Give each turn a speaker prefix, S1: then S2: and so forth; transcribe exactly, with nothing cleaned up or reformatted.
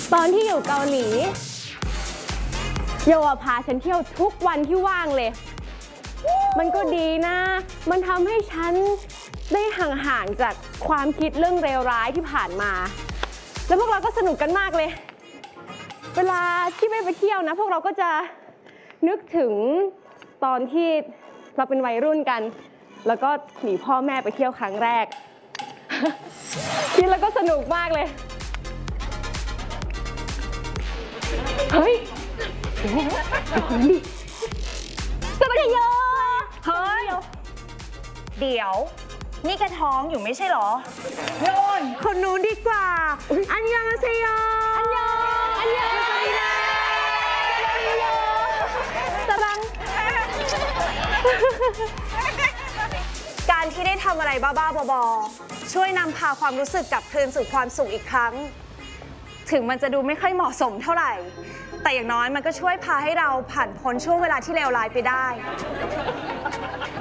S1: ตอนที่อยู่เกาหลีโยพาฉันเที่ยวทุกวันที่ว่างเลยมันก็ดีนะมันทำให้ฉันได้ห่างๆจากความคิดเรื่องเลวร้ายที่ผ่านมาแล้วพวกเราก็สนุกกันมากเลยเวลาที่ไม่ไปเที่ยวนะพวกเราก็จะนึกถึงตอนที่เราเป็นวัยรุ่นกันแล้วก็หนีพ่อแม่ไปเที่ยวครั้งแรกคิดแล้วก็สนุกมากเลยเฮ้ยจะไปเยอะเฮ้ย
S2: เดี๋ยวนี่แกท้องอยู่ไม่ใช่หรอโยนคนนู้นดีกว่าอันยองอาเซโย
S1: อันยองอันยองสวัสดีนะสรัง
S2: การที่ได้ทำอะไรบ้าๆบอๆช่วยนำพาความรู้สึกกลับคืนสู่ความสุขอีกครั้งถึงมันจะดูไม่ค่อยเหมาะสมเท่าไหร่แต่อย่างน้อยมันก็ช่วยพาให้เราผ่านพ้นช่วงเวลาที่เลวร้ายไปได้